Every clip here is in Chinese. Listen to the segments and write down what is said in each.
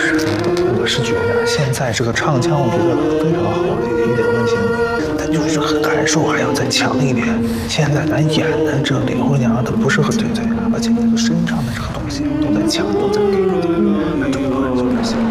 是，我是觉得现在这个唱腔，我觉得非常好，一点问题没有。但就是感受还要再强一点。现在咱演的这李慧娘，她不是很对，而且这个身上的这个东西都在强，都在给一点，这个就是行。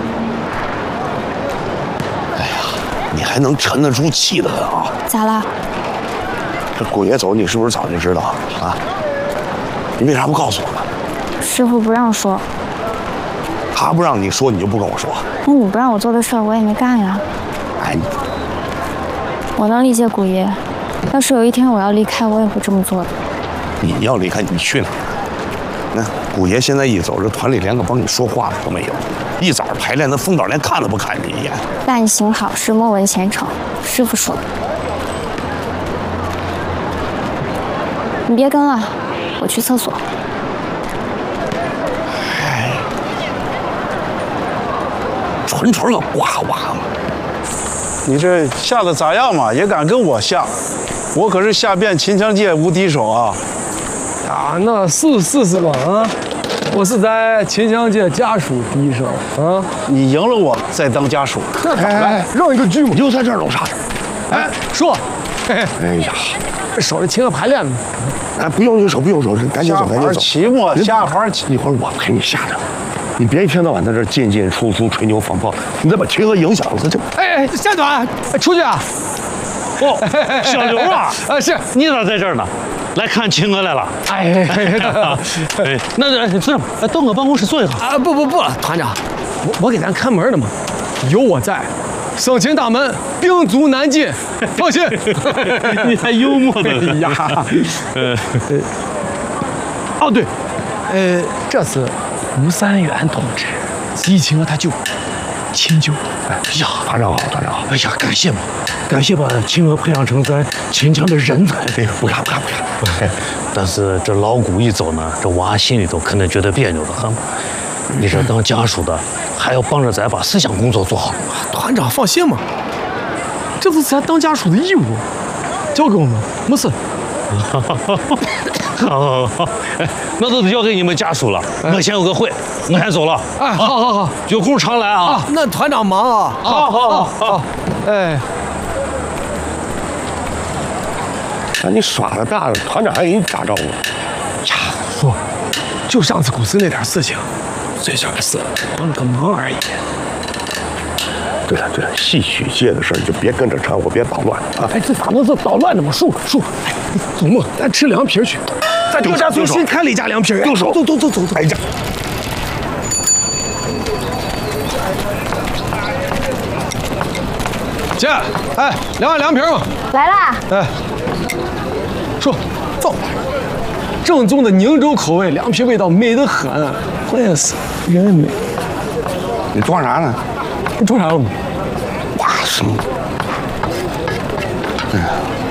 哎呀，你还能沉得住气的啊？ 咋了？ 这顾爷走，你是不是早就知道啊？你为啥不告诉我呢？ 师傅不让说。 他不让你说，你就不跟我说？ 那你不让我做的事儿，我也没干呀。 哎， 我能理解古爷，要是有一天我要离开，我也会这么做的。 你要离开，你去哪儿？那顾爷现在一走，这团里连个帮你说话的都没有。一早排练，那风导连看都不看你一眼。 但行好事，莫问前程，师傅说的。你别跟了，我去厕所。 纯纯个瓜娃嘛！ 你这下的咋样嘛？也敢跟我下？我可是下遍秦腔界无敌手啊！ 啊，那是嘛啊！我是在秦腔界家属第一手啊！ 你赢了我再当家属。 哎，让一个剧嘛！ 又在这儿弄啥事？ 哎，说， 哎呀， 手里请个排练呢。 哎，不用手，赶紧走，赶紧走。 期末下盘一会儿我陪你下着。你别一天到晚在这进进出出吹牛放炮，你再把秦娥影响了，就…… 哎，夏短，出去啊！ 哦，小刘啊， 是你咋在这儿呢？来看秦娥来了。 哎， 那这样，到我办公室坐一下。 啊，不，团长，我给咱看门的嘛，有我在，生擒大门，兵卒难进，放心。 你还幽默呢呀！哦对，这是吴三元同志，激情他舅，亲舅。 哎呀， 团长好。 哎呀，感谢把秦娥培养成咱秦腔的人才。 哎，不敢。 但是这老古一走呢，这娃心里头肯定觉得别扭的很。你这当家属的，还要帮着咱把思想工作做好。 团长放心嘛，这不是咱当家属的义务，交给我们，没事。 好，哎，那都交给你们家属了。我先有个会，我先走了。 哎，好， 有空常来啊。 那团长忙啊。好。哎， 你耍个大的，团长还给你打招呼呀？说，就上次古寺那点事情，最小的事，帮了个忙而已。 对了，戏曲界的事儿就别跟着掺和，别捣乱啊！ 哎，这咋能是捣乱的嘛？叔，哎，走嘛，咱吃凉皮去。咱刘家村新开了一家凉皮， 动手， 走。 哎呀！ 姐，哎，2碗凉皮嘛。 来啦。 哎，说，走。正宗的宁州口味凉皮，味道美得很，关键是人美。 你装啥呢？ 你装啥了吗？ 哇什么？哎呀，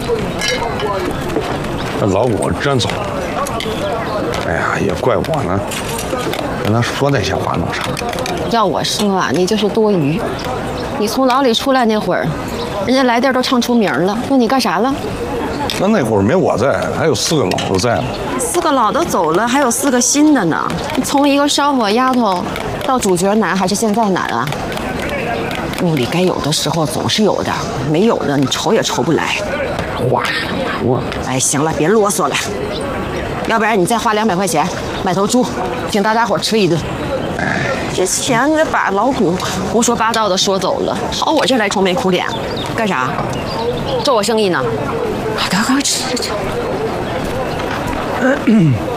那老五真走了。哎呀，也怪我呢，跟他说那些话弄啥？ 要我说啊，你就是多余。你从牢里出来那会儿，人家来店都唱出名了，问你干啥了？ 那会儿没我在，还有4个老的在呢。 4个老的走了，还有4个新的呢。从一个烧火丫头到主角难，还是现在难啊？屋里该有的时候总是有的，没有的你愁也愁不来。 话说， 哎，行了，别啰嗦了，要不然你再花200块钱买头猪，请大家伙吃一顿。这钱你把老古胡说八道的说走了，跑我这来愁眉苦脸，干啥？做我生意呢？快吃。